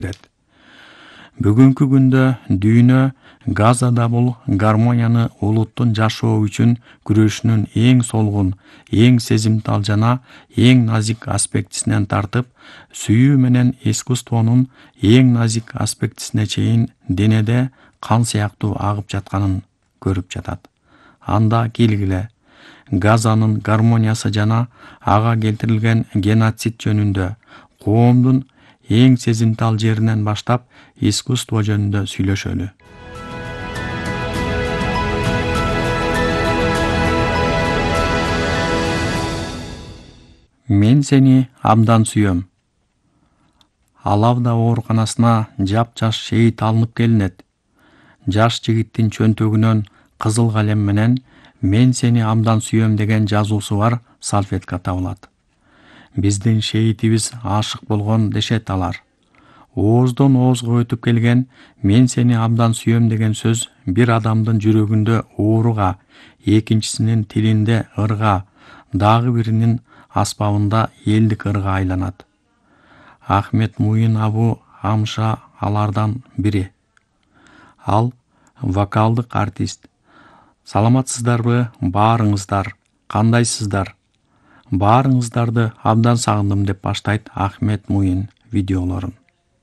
Бүгүнкү күндө дүйнө Газада бул гармонияны улуттун жашоо үчүн күрөшүнүн эң солгун, эң сезимтал жана эң назик аспектисинен тартып, сүйүү менен искусствонун эң назик аспектисине чейин денеде кан сыяктуу агып жатканын көрүп жатат. Анда келгиле, Газанын гармониясы жана ага келтирилген геноцид жөнүндө, коомдун эң сезимтал жеринен баштап искусство жөнүндө сүйлөшөлү. Мен сени абдан сүйөм. Алавда ооруканасына жап-жаш шейит алынып келинет. Жаш жигиттин чөнтөгүнөн кызыл калем менен "Мен сени абдан сүйөм" деген жазуусу бар салфетка табылат. Биздин шейитибиз ашык болгон дешет алар. Ооздон оозго өтүп келген "Мен сени абдан сүйөм" деген сөз бир адамдын жүрөгүндө ооруга, экинчисинин тилинде ырга, дагы биринин аспабында элдик ырга айланат. Ахмет Муин Абу Хамша алардан бири. Ал вокалдык артист. Саламатсыздарбы баарыңыздар? Кандайсыздар? Баарыңыздарды абдан сагындым деп баштайт Ахмет Муин видеолорун.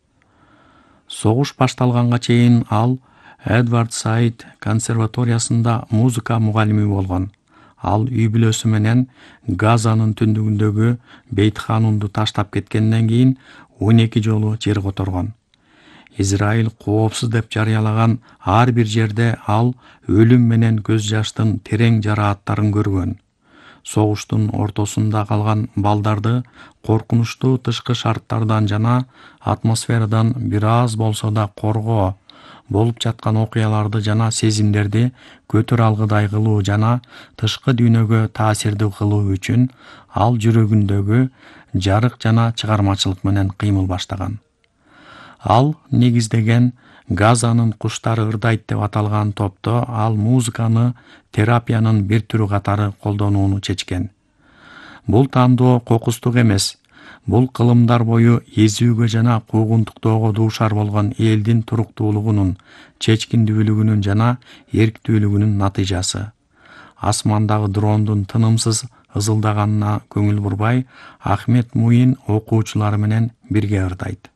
Согуш башталганга чейин ал Эдвард Саид консерваториясында музыка мугалими болгон. Ал үй-бүлөсү менен Газанын түндүгүндөгү Бейт-Ханунду таштап кеткенден кийин 12 жолу жер которгон. Израиль коопсуз деп жарыялаган ар бир жерде ал өлүм менен көз жаштын терең жарааттарын көргөн. Согуштун ортосунда калган балдарды коркунучтуу тышкы шарттардан жана атмосферадан бир аз болсо да коргоо, болуп жаткан окуяларды жана сезимдерди көтөрө алгыдай кылуу жана тышкы дүйнөгө таасирдүү кылуу үчүн ал жүрөгүндөгү жарык жана чыгармачылык менен кыймыл баштаган. Ал негиздеген Газанын куштары ырдайт деп аталган топто ал музыканы терапиянын бир түрү катары колдонууну чечкен. Бул тандоо кокустук эмес. Бул кылымдар бою эзүүгө жана куугунтуктоого дуушар болгон элдин туруктуулугунун, чечкиндүүлүгүнүн жана эрктүүлүгүнүн натыйжасы. Асмандагы дрондун тынымсыз ызылдаганына көңүл бурбай, Ахмет Муин окуучулары менен бирге ырдайт.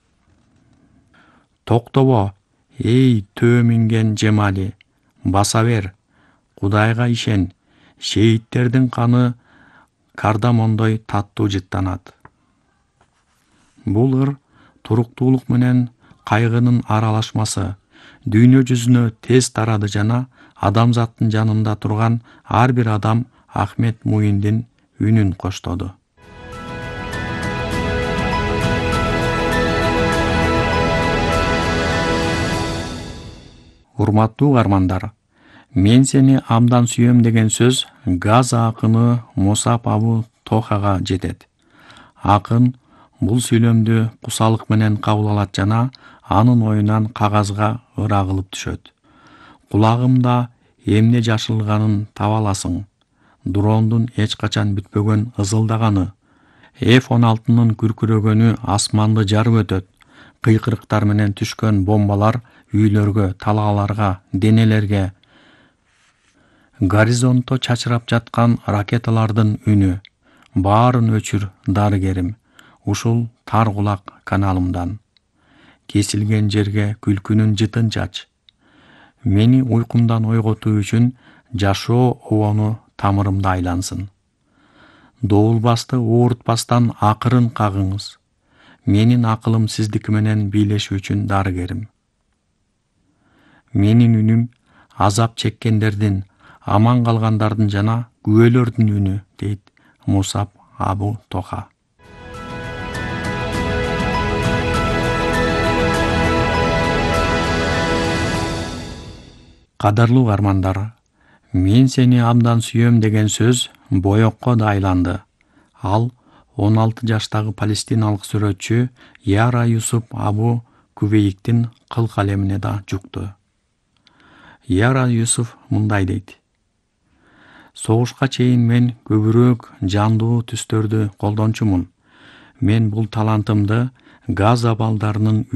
Токтобо, эй төө минген Жемали, баса бер, Кудайга ишен, шейиттердин каны кардамондой таттуу жыттанат. Бул ыр туруктуулук менен кайгынын аралашмасы, дүйнө жүзүнө тез тарады жана адамзаттын жанында турган ар бир адам Ахмет Муиндин үнүн коштоду. Урматтуу каармандар, "Мен сени абдан сүйөм" деген сөз Газа акыны Мусаб Абу Тохага жетет. Акын бул сүйлөмдү кусалык менен кабыл алат жана анын оюнан кагазга ыр агылып түшөт. Кулагымда эмне жашылганын таба аласың. Дрондун эч качан бүтпөгөн ызылдаганы, F-16нын күркүрөгөнү асманды жарып өтөт. Кыйкырыктар менен түшкөн бомбалар үйлөргө, талааларга, денелерге, горизонтто чачырап жаткан ракеталардын үнү. Баарын өчүр, дарыгерим, ушул тар кулак каналымдан. Кесилген жерге күлкүнүн жытын чач. Мени уйкумдан ойготуу үчүн жашоо обону тамырымда айлансын. Доолбасты оорутпастан акырын кагыңыз. Менин акылым сиздики менен бийлешүү үчүн дарыгерим. Менин үнүм азап чеккендердин, аман калгандардын жана күбөлөрдүн үнү, дейт Мусаб Абу Тоха. Кадарлуу каармандар, "Мен сени абдан сүйөм" деген сөз боекко да айланды. Ал 16 жаштагы палестиналык сүрөтчү Яра Юсуп Абу Кубейктин кыл калемине да жукту. Яра Юсуф мындай дейт: "Согушка чейин мен көбүрөөк жандуу түстөрдү колдончумун. Мен бул талантымды Газа балдарынын